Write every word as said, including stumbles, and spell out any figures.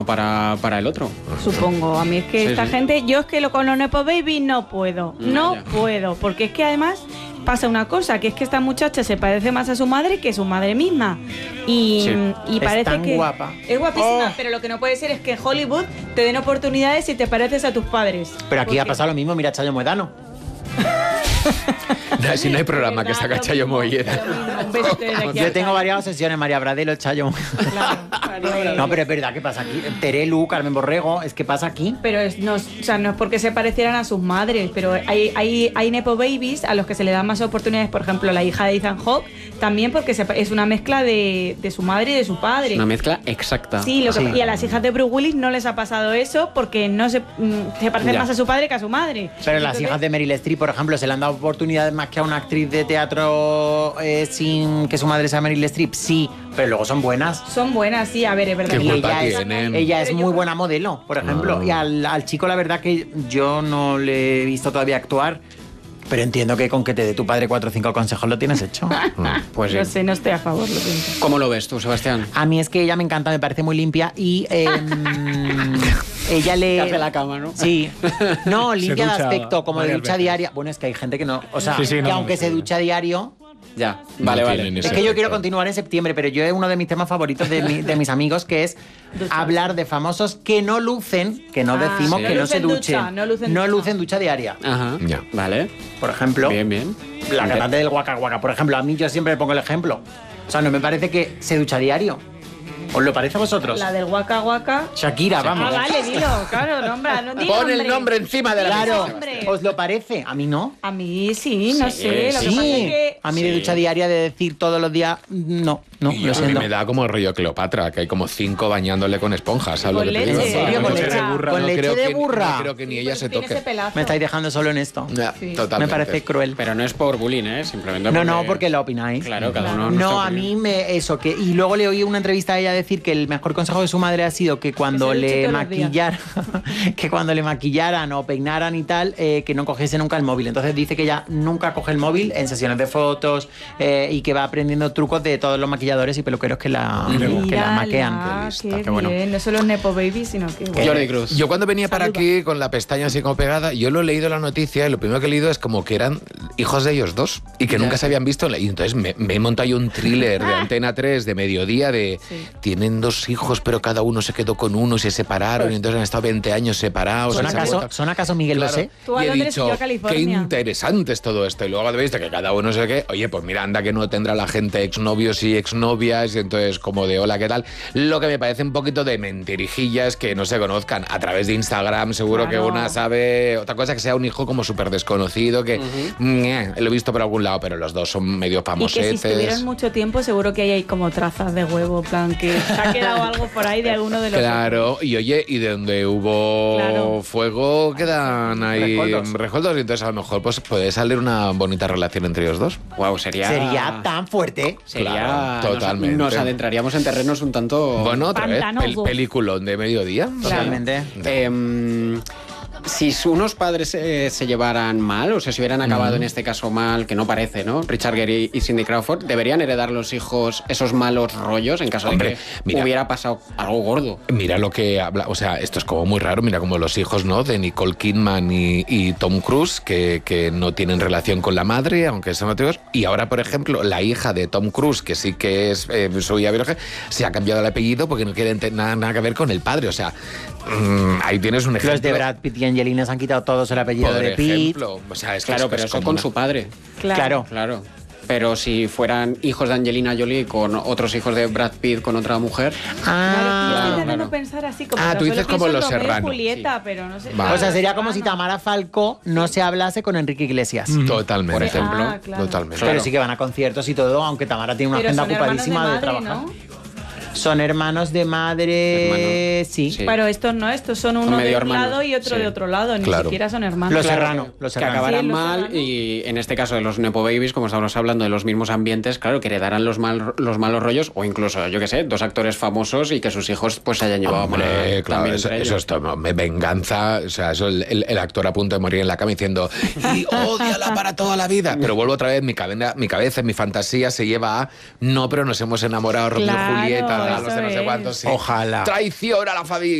para, para el otro. Supongo, a mí es que Sí, esta sí. gente, yo es que lo con los Nepo Baby no puedo, no Ya. puedo, porque es que además pasa una cosa, que es que esta muchacha se parece más a su madre que su madre misma. Y, Sí. y Es parece tan que guapa. es guapísima, Oh. pero lo que no puede ser es que en Hollywood te den oportunidades si te pareces a tus padres. Pero aquí ha Porque- pasado lo mismo, mira Chayo Moedano. No, si no hay programa que saca Chayo Molleda. Yo tengo varias obsesiones, María Bradelo, Chayo. Claro, No, pero es verdad que pasa aquí. Terelu, Carmen Borrego, es que pasa aquí. Pero es, no, es- o sea, no es porque se parecieran a sus madres, pero hay, hay, hay Nepo Babies a los que se le dan más oportunidades, por ejemplo, la hija de Ethan Hawke, también porque se pa- es una mezcla de, de su madre y de su padre. Una mezcla exacta. Sí, lo que, Sí. y a las hijas de Bruce Willis no les ha pasado eso porque no se, mm, se parecen Ya. más a su padre que a su madre. Pero las Entonces, hijas de Meryl Streep, por ejemplo, se le han dado oportunidades más que a una actriz de teatro eh, sin que su madre sea Meryl Streep. Sí, pero luego son buenas. son buenas, sí, a ver, es verdad. Qué Y culpa ella es, tienen. ella es Pero yo- muy buena modelo, por ejemplo. Y al, al chico, la verdad que yo no le he visto todavía actuar, pero entiendo que con que te dé tu padre cuatro o cinco consejos lo tienes hecho. Pues No sí. sé, no estoy a favor, lo siento. ¿Cómo lo ves tú, Sebastián? A mí es que ella me encanta, me parece muy limpia y em, ella le... Te hace la cama, ¿no? Sí. No, limpia de ducha aspecto, como de varias ducha veces. diaria. Bueno, es que hay gente que no... O sea, Sí, sí, que no, aunque no, se sí. ducha diario... Ya, No vale, tienen vale. ese Es que yo quiero efecto. continuar en septiembre, pero yo es uno de mis temas favoritos de, mi- de mis amigos, que es hablar de famosos que no lucen, que no Ah, decimos sí. que no no se lucen duchen. ducha, no lucen no ducha. lucen ducha diaria. Ajá. Ya. Vale. Por ejemplo, Bien, bien. la cantante del Waka Waka. Por ejemplo, a mí yo siempre le pongo el ejemplo. O sea, no me parece que se ducha diario. ¿Os lo parece a vosotros? La del Waka Waka. Shakira, vamos. Ah, vale, dilo, claro, nombra, no di Pon el nombre. nombre encima de la Claro, mesa. Hombre. ¿os lo parece? A mí no. A mí sí, no Sí, sé, lo que Sí, pasa es que... a mí de Sí. ducha diaria de decir todos los días, no, no, Y lo a mí siento. me da como rollo Cleopatra, que hay como cinco bañándole con esponjas, ¿sabes Con lo que te leche. digo? ¿En serio? No, ¿Con no leche creo- de burra? ¿Con no leche creo de que- burra? No creo que ni ella se Tiene ese toque. pelazo. Me estáis dejando solo en esto. Ya, Sí. totalmente. Me parece cruel. Pero no es por bullying, ¿eh? Simplemente No, no, porque lo opináis. Claro, cada Claro. uno... No, nuestra a opinión. mí me eso que y luego le oí una entrevista a ella decir que el mejor consejo de su madre ha sido que cuando Que se duche le todos los días. maquillaran, que cuando le maquillaran o peinaran y tal, eh, que no cogiese nunca el móvil. Entonces dice que ella nunca coge el móvil en sesiones de fotos eh, y que va aprendiendo trucos de todos los maquilladores y peluqueros que la, que la Mírala, maquean. qué lista, qué bueno. bien. No solo es Nepo Baby, sino que... bueno. Jordi Cruz. Yo cuando venía para Saluda. aquí con la pestaña así como pegada, yo lo he leído la noticia y lo primero que he leído es como que eran hijos de ellos dos y que Ya. nunca se habían visto. Y entonces me, me he montado yo un thriller de Antena tres de mediodía de Sí. tienen dos hijos pero cada uno se quedó con uno y se separaron y entonces han estado veinte años separados. ¿Son y se han acaso, vuelto- ¿Son acaso Miguel Claro. Bosé? Tú a Y he Londres y dicho, yo a qué California. interesante es todo esto. Y luego habéis visto que cada uno sé qué. Oye, pues mira, anda que no tendrá la gente exnovios y exnovias, y entonces como de hola, ¿qué tal? Lo que me parece un poquito de mentirijillas que no se conozcan. A través de Instagram seguro Claro. que una sabe... Otra cosa que sea un hijo como súper desconocido, que ñe, lo he visto por algún lado, pero los dos son medio Y que si famosetes. estuvieron mucho tiempo, seguro que ahí hay como trazas de huevo, en plan, que se ha quedado algo por ahí de alguno de los... Claro, y oye, y de donde hubo Claro. fuego quedan ahí Rescoldos. rescoldos, y entonces a lo mejor pues puede salir una bonita relación entre ellos dos. Wow, sería... Sería tan fuerte. Sería... Claro, nos- totalmente. Nos adentraríamos en terrenos un tanto... Bueno, otra vez, Pantanoso. pel- peliculón de mediodía. Totalmente. Em, si unos padres eh, se llevaran mal, o sea, si hubieran acabado en este caso mal, que no parece, ¿no? Richard Gere y Cindy Crawford, ¿deberían heredar los hijos esos malos rollos en caso Hombre, de que mira. hubiera pasado algo gordo? Mira lo que habla, o sea, esto es como muy raro, mira como los hijos, ¿no? De Nicole Kidman y, y Tom Cruise, que, que no tienen relación con la madre, aunque son otros. Y ahora, por ejemplo, la hija de Tom Cruise, que sí que es eh, su hija biológica, se ha cambiado el apellido porque no quiere ente- nada, nada que ver con el padre. O sea, mm, ahí tienes un ejemplo. Los de Brad Pitt y Angelina se han quitado todos el apellido por de Pitt. ejemplo. O sea, es que Claro, es- pero es eso como con una- su padre. Claro. Claro. Pero si fueran hijos de Angelina Jolie con otros hijos de Brad Pitt con otra mujer... Claro, Ah, yo estoy Claro, intentando claro. pensar así como... Ah, yo tú solo dices como pienso en Los Romeo y Serrano. Julieta, pero no sé... Vale. claro, o sea, sería Los como si Serrano. Tamara Falcó no se hablase con Enrique Iglesias. Totalmente. Por ejemplo. Ah, claro. Totalmente. Pero Claro. sí que van a conciertos y todo, aunque Tamara tiene una Pero agenda son hermanos de ocupadísima de, madre, trabajar. ¿no? Son hermanos de madre, Hermanos. sí. Sí. Pero estos no, estos son uno medio de un hermanos, lado y otro sí. de otro lado, ni Claro. siquiera son hermanos. Los Claro, Serrano, que- los que Serrano. acabaran Sí, los mal Serrano. y en este caso de los Nepo Babies, como estábamos hablando, de los mismos ambientes, claro, que heredaran los, mal, los malos rollos o incluso, yo qué sé, dos actores famosos y que sus hijos pues se hayan llevado mal Hombre, claro, también eso, entre eso ellos. es todo, me- venganza, o sea, eso el, el- el actor a punto de morir en la cama diciendo y ódiala para toda la vida. Pero vuelvo otra vez, mi cabeza, mi cabeza, mi fantasía se lleva a no, pero nos hemos enamorado Romeo Claro. y Julieta, regalos de no sé es. cuántos. Sí. Ojalá. Traición a la familia.